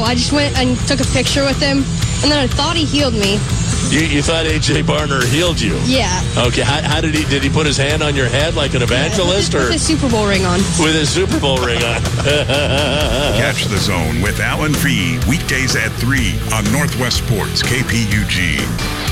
I just went and took a picture with him, and then I thought he healed me. You thought A.J. Barner healed you? Yeah. Okay, how did he put his hand on your head like an evangelist? With his Super Bowl ring on. With his Super Bowl ring on. Catch The Zone with Alan Fee weekdays at 3 on Northwest Sports KPUG.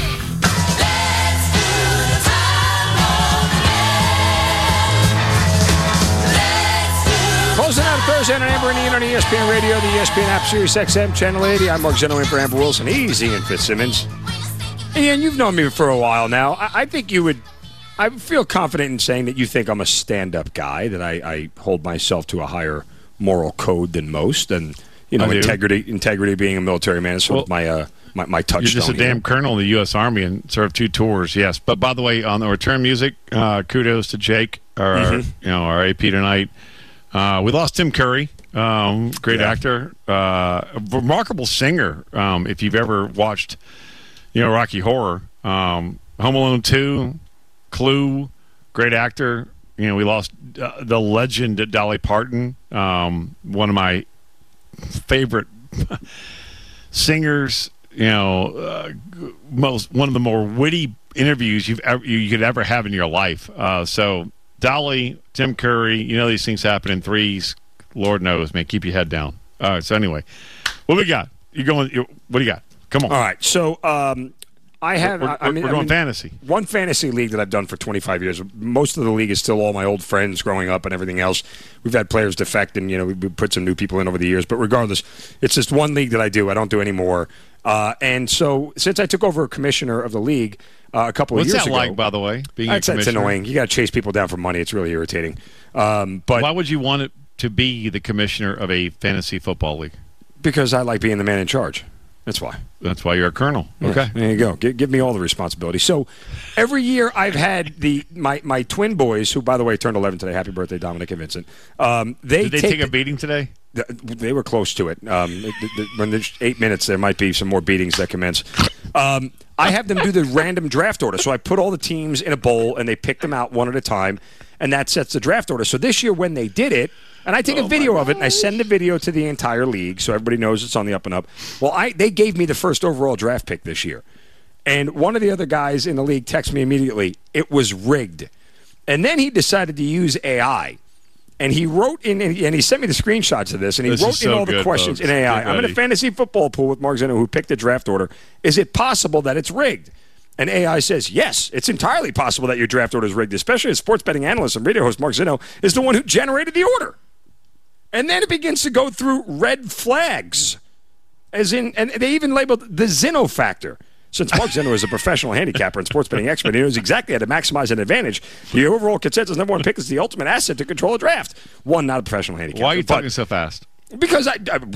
Closing out Thursday on Amber and Ian on ESPN Radio, the ESPN app, Sirius XM, Channel 80. I'm Mark Zeno in for Amber Wilson. He's Ian Fitzsimmons. Ian, you've known me for a while now. I think you would. I feel confident in saying that you think I'm a stand-up guy, that I hold myself to a higher moral code than most, and integrity being a military man is sort of my touchstone. You're just a damn colonel in the U.S. Army and served 2 tours, yes. But by the way, on the return music, kudos to Jake, our AP tonight. We lost Tim Curry, great actor, remarkable singer. If you've ever watched, Rocky Horror, Home Alone 2, Clue, great actor. We lost the legend Dolly Parton, one of my favorite singers. One of the more witty interviews you could ever have in your life. So Dolly, Tim Curry, these things happen in threes. Lord knows, man, keep your head down. All right, so anyway, what we got? What do you got? Come on. All right, so I have. We're going fantasy. One fantasy league that I've done for 25 years. Most of the league is still all my old friends growing up and everything else. We've had players defect, and we put some new people in over the years. But regardless, it's just one league that I do. I don't do any more. And so, since I took over a commissioner of the league a couple of years ago, what's that like, by the way? Being it's annoying. You got to chase people down for money. It's really irritating. But why would you want it to be the commissioner of a fantasy football league? Because I like being the man in charge. That's why. That's why you're a colonel. Okay. Yeah, there you go. Give me all the responsibility. So every year I've had my twin boys, who, by the way, turned 11 today. Happy birthday, Dominic and Vincent. Did they take a beating today? They were close to it. When there's 8 minutes, there might be some more beatings that commence. I have them do the random draft order. So I put all the teams in a bowl, and they pick them out one at a time, and that sets the draft order. So this year when they did it, and I take a video of it, and I send the video to the entire league so everybody knows it's on the up and up. Well, they gave me the first overall draft pick this year. And one of the other guys in the league texted me immediately, it was rigged. And then he decided to use AI. And he wrote in, and he sent me the screenshots of this, and he wrote in all the questions in AI. I'm in a fantasy football pool with Mark Zeno, who picked the draft order. Is it possible that it's rigged? And AI says, yes, it's entirely possible that your draft order is rigged, especially as sports betting analyst and radio host Mark Zeno is the one who generated the order. And then it begins to go through red flags, and they even labeled the Zeno factor. Since Mark Zeno is a professional handicapper and sports betting expert, he knows exactly how to maximize an advantage. The overall consensus number one pick is the ultimate asset to control a draft. One, not a professional handicapper. Why are you talking so fast? Because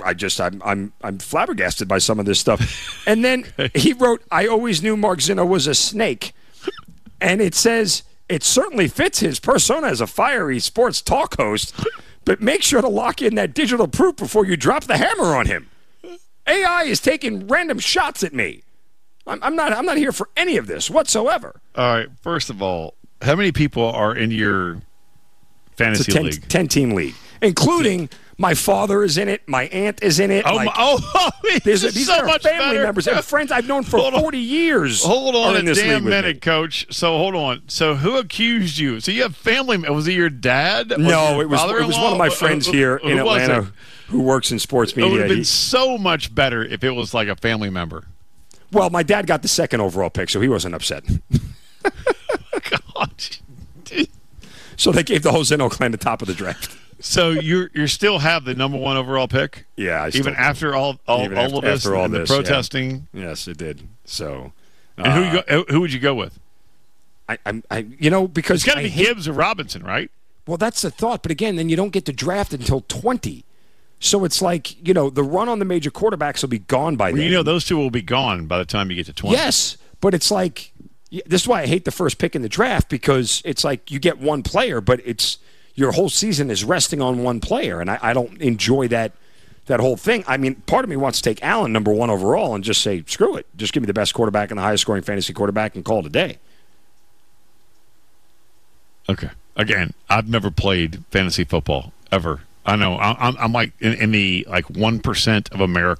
I'm flabbergasted by some of this stuff. And then he wrote, I always knew Mark Zeno was a snake. And it says, it certainly fits his persona as a fiery sports talk host, but make sure to lock in that digital proof before you drop the hammer on him. AI is taking random shots at me. I'm not here for any of this whatsoever. All right, first of all, how many people are in your fantasy league? 10-team league, including my father is in it, my aunt is in it. These so are much family better. members and friends I've known for 40 years. Hold on in a this damn league minute, Coach. So hold on. So who accused you? So you have family. Was it your dad? No, it was one of my friends here in Atlanta who works in sports media. It would have been so much better if it was like a family member. Well, my dad got the second overall pick, so he wasn't upset. God. So they gave the whole Zeno clan the top of the draft. So you still have the number one overall pick? Yeah, even after all of this, after all and this, the protesting. Yeah. Yes, it did. So, and who would you go with? Because it's got to be Gibbs or Robinson, right? Well, that's the thought. But again, then you don't get to draft until 20. So it's like, the run on the major quarterbacks will be gone by then. Those two will be gone by the time you get to 20. Yes, but it's like, this is why I hate the first pick in the draft, because it's like you get one player, but it's your whole season is resting on one player, and I don't enjoy that whole thing. I mean, part of me wants to take Allen number one overall and just say, screw it. Just give me the best quarterback and the highest scoring fantasy quarterback and call it a day. Okay. Again, I've never played fantasy football, ever. I know I'm like in the 1% of